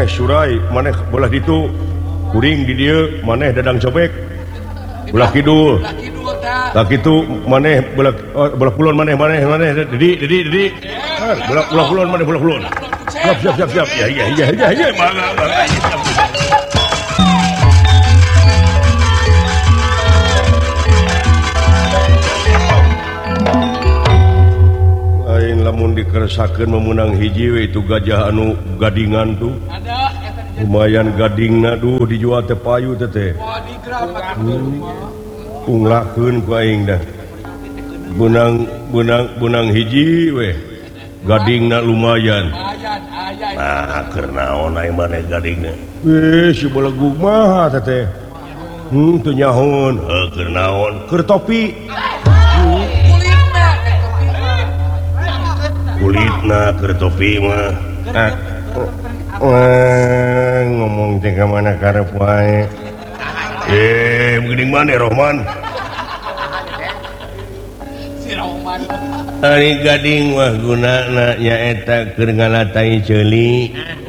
maneh surai maneh bola itu kuring di dia maneh dadang cobek bola kidul tak itu maneh bola kulon maneh dedi bola kulon maneh bola kulon siap ya bangga lamun dikeresakeun memenang hiji itu gajah anu gadingan tuh lumayan gadingna duh dijual teh payu teh unglakeun ku aing dah benang hiji we gadingna lumayan nah keur naon aing maneh gadingna si belegug mah teh teu nyahoon keur naon keur topi kulitna keur topi mah ngomong teh ka mana karep wae geuning maneh Rohman ari gading mah gunana nyaeta keur ngalatai ceuli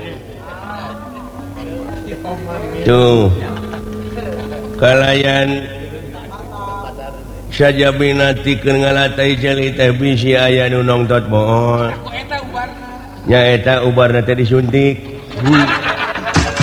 tuh kalayan saja binati keur ngalatai ceuli teh bisi aya nu nongtot moal nyaeta ubarna teh disuntik